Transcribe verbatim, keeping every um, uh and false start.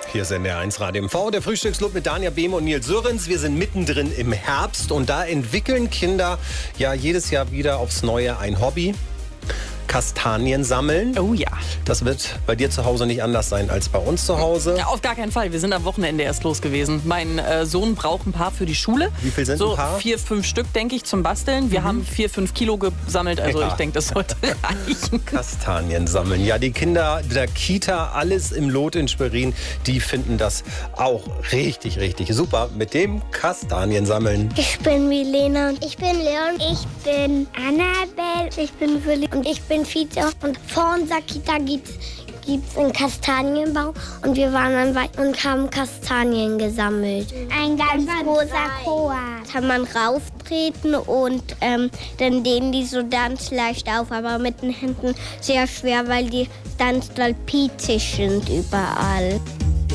Hier ist N D R eins Radio M V, der Frühstücksclub mit Dania Behm und Nils Sörens. Wir sind mittendrin im Herbst und da entwickeln Kinder ja jedes Jahr wieder aufs Neue ein Hobby. Kastanien sammeln. Oh ja. Das wird bei dir zu Hause nicht anders sein als bei uns zu Hause. Ja, auf gar keinen Fall. Wir sind am Wochenende erst los gewesen. Mein äh, Sohn braucht ein paar für die Schule. Wie viel sind so ein paar? vier, fünf Stück, denke ich, zum Basteln. Wir mhm. haben vier, fünf Kilo gesammelt. Also ja. ich denke, das sollte reichen. Kastanien sammeln. Ja, die Kinder der Kita, alles im Lot in Schwerin, die finden das auch richtig, richtig super mit dem Kastanien sammeln. Ich bin Milena. Ich bin Leon. Ich bin Annabelle. Ich bin Willi. Und ich bin Fiete. Und vor unserer Kita gibt es einen Kastanienbau. Und wir waren dann weit und haben Kastanien gesammelt. Ein ganz großer Koa. Kann man rauftreten und ähm, dann dehnen die so ganz leicht auf. Aber mit den Händen sehr schwer, weil die ganz doll pietzig sind überall.